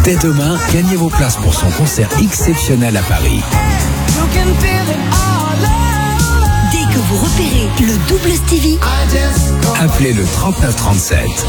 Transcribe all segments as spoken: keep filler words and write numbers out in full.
Dès demain, gagnez vos places pour son concert exceptionnel à Paris. Dès que vous repérez le double Stevie, appelez le trente-neuf trente-sept.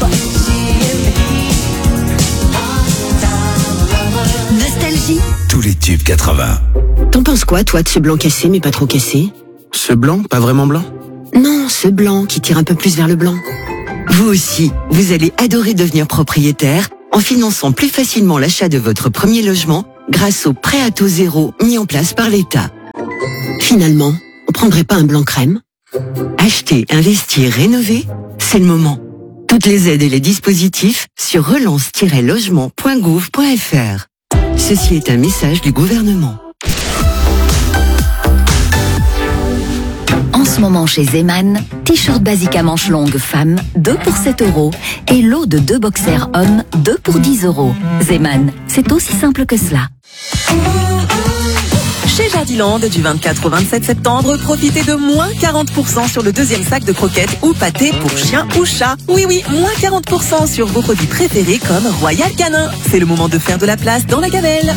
Nostalgie. Tous les tubes quatre-vingts. T'en penses quoi, toi, de ce blanc cassé, mais pas trop cassé? Ce blanc, pas vraiment blanc? Non, ce blanc qui tire un peu plus vers le blanc. Vous aussi, vous allez adorer devenir propriétaire en finançant plus facilement l'achat de votre premier logement grâce au prêt à taux zéro mis en place par l'État. Finalement, on prendrait pas un blanc crème? Acheter, investir, rénover, c'est le moment. Toutes les aides et les dispositifs sur relance tiret logement point gouv point f r. Ceci est un message du gouvernement. En ce moment chez Zeman, t-shirt basique à manches longues femmes, deux pour sept euros. Et lot de deux boxers hommes, deux pour dix euros. Zeman, c'est aussi simple que cela. Chez Jardiland, du vingt-quatre au vingt-sept septembre, profitez de moins quarante pour cent sur le deuxième sac de croquettes ou pâtés pour chien ou chat. Oui, oui, moins quarante pour cent sur vos produits préférés comme Royal Canin. C'est le moment de faire de la place dans la gamelle.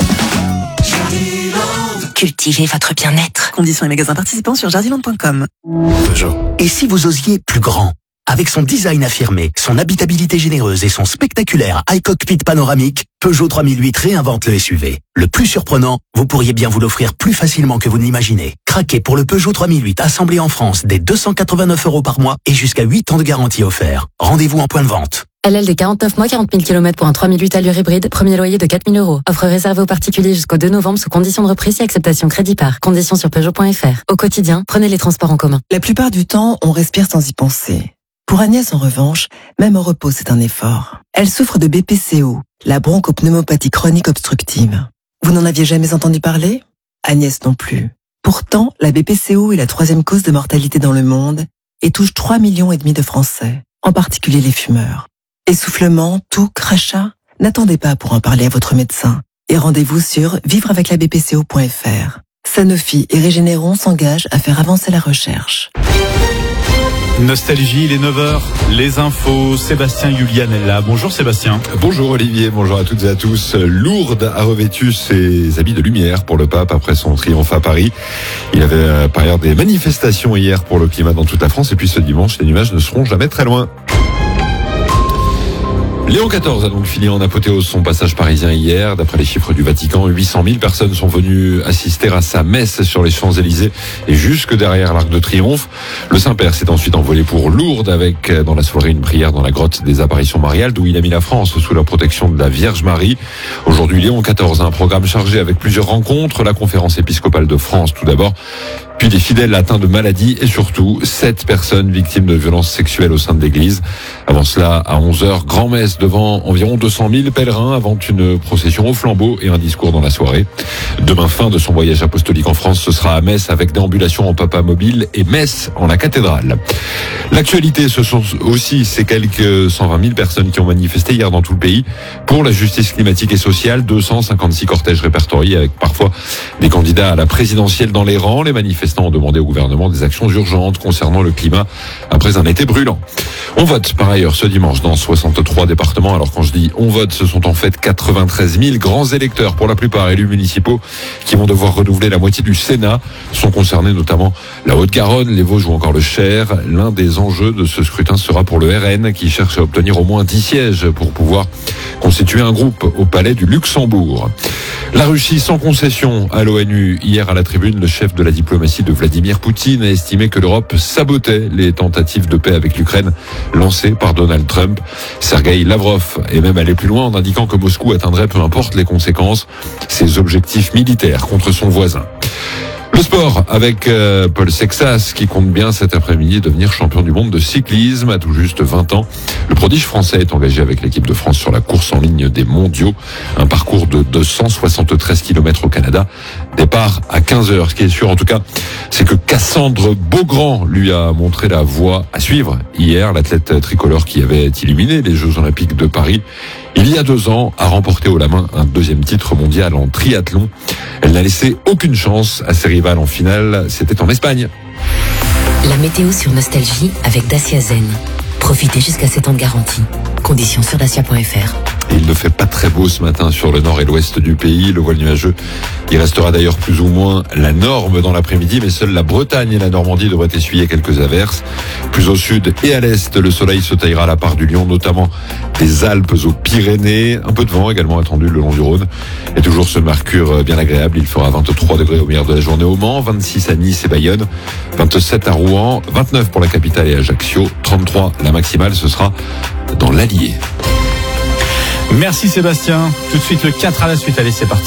Cultivez votre bien-être. Conditions et magasins participants sur jardiland point com. Peugeot. Et si vous osiez plus grand? Avec son design affirmé, son habitabilité généreuse et son spectaculaire iCockpit panoramique, Peugeot trois mille huit réinvente le S U V. Le plus surprenant, vous pourriez bien vous l'offrir plus facilement que vous n'imaginez. Craquez pour le Peugeot trois mille huit assemblé en France dès deux cent quatre-vingt-neuf euros par mois et jusqu'à huit ans de garantie offert. Rendez-vous en point de vente. L L D quarante-neuf mois, quarante mille kilomètres pour un trois mille huit allure hybride, premier loyer de quatre mille euros. Offre réservée aux particuliers jusqu'au deux novembre sous conditions de reprise et acceptation crédit par. Conditions sur Peugeot point f r. Au quotidien, prenez les transports en commun. La plupart du temps, on respire sans y penser. Pour Agnès, en revanche, même au repos, c'est un effort. Elle souffre de B P C O, la bronchopneumopathie chronique obstructive. Vous n'en aviez jamais entendu parler? Agnès non plus. Pourtant, la B P C O est la troisième cause de mortalité dans le monde et touche trois millions et demi de Français, en particulier les fumeurs. Essoufflement, toux, crachat? N'attendez pas pour en parler à votre médecin et rendez-vous sur vivre avec la b p c o point f r. Sanofi et Régénéron s'engagent à faire avancer la recherche. Nostalgie, il est neuf heures, les infos, Sébastien Julian est là. Bonjour Sébastien. Bonjour Olivier, bonjour à toutes et à tous. Lourdes a revêtu ses habits de lumière pour le pape après son triomphe à Paris. Il avait par ailleurs des manifestations hier pour le climat dans toute la France et puis ce dimanche, les nuages ne seront jamais très loin. Léon quatorze a donc filé en apothéose son passage parisien hier. D'après les chiffres du Vatican, huit cent mille personnes sont venues assister à sa messe sur les Champs-Élysées et jusque derrière l'Arc de Triomphe. Le Saint-Père s'est ensuite envolé pour Lourdes avec, dans la soirée, une prière dans la grotte des Apparitions mariales d'où il a mis la France sous la protection de la Vierge Marie. Aujourd'hui, Léon quatorze a un programme chargé avec plusieurs rencontres. La conférence épiscopale de France tout d'abord, puis des fidèles atteints de maladies et surtout sept personnes victimes de violences sexuelles au sein de l'église. Avant cela, à onze heures, grand-messe devant environ deux cent mille pèlerins avant une procession au flambeau et un discours dans la soirée. Demain, fin de son voyage apostolique en France, ce sera à Metz avec déambulation en papa mobile et messe en la cathédrale. L'actualité, ce sont aussi ces quelques cent vingt mille personnes qui ont manifesté hier dans tout le pays pour la justice climatique et sociale. deux cent cinquante-six cortèges répertoriés avec parfois des candidats à la présidentielle dans les rangs. Les manifestants ont demandé au gouvernement des actions urgentes concernant le climat après un été brûlant. On vote par ailleurs ce dimanche dans soixante-trois départements. Alors quand je dis on vote, ce sont en fait quatre-vingt-treize mille grands électeurs, pour la plupart élus municipaux, qui vont devoir renouveler la moitié du Sénat. Sont concernés notamment la Haute-Garonne, les Vosges ou encore le Cher. L'un des enjeux de ce scrutin sera pour le R N qui cherche à obtenir au moins dix sièges pour pouvoir constituer un groupe au Palais du Luxembourg. La Russie sans concession à l'ONU. Hier à la tribune, le chef de la diplomatie de Vladimir Poutine a estimé que l'Europe sabotait les tentatives de paix avec l'Ukraine lancées par Donald Trump. Sergueï Lavrov est même allé plus loin en indiquant que Moscou atteindrait, peu importe les conséquences, ses objectifs militaires contre son voisin. Le sport avec euh, Paul Sexas qui compte bien cet après-midi devenir champion du monde de cyclisme à tout juste vingt ans. Le prodige français est engagé avec l'équipe de France sur la course en ligne des mondiaux. Un parcours de deux cent soixante-treize kilomètres au Canada. Départ à quinze heures. Ce qui est sûr en tout cas, c'est que Cassandre Beaugrand lui a montré la voie à suivre hier. L'athlète tricolore qui avait illuminé les Jeux Olympiques de Paris il y a deux ans a remporté haut la main un deuxième titre mondial en triathlon. Elle n'a laissé aucune chance à ses rivales en finale. C'était en Espagne. La météo sur Nostalgie avec Dacia Zen. Profitez jusqu'à sept ans de garantie. Conditions sur dacia point f r. Et il ne fait pas très beau ce matin sur le nord et l'ouest du pays. Le voile nuageux, il restera d'ailleurs plus ou moins la norme dans l'après-midi, mais seule la Bretagne et la Normandie devraient essuyer quelques averses. Plus au sud et à l'est, le soleil se taillera la part du lion, notamment des Alpes aux Pyrénées. Un peu de vent également attendu le long du Rhône. Et toujours ce mercure bien agréable. Il fera vingt-trois degrés au meilleur de la journée au Mans, vingt-six à Nice et Bayonne, vingt-sept à Rouen, vingt-neuf pour la capitale et Ajaccio, trente-trois la maximale, ce sera dans l'Allier. Merci Sébastien. Tout de suite le quatre à la suite. Allez, c'est parti.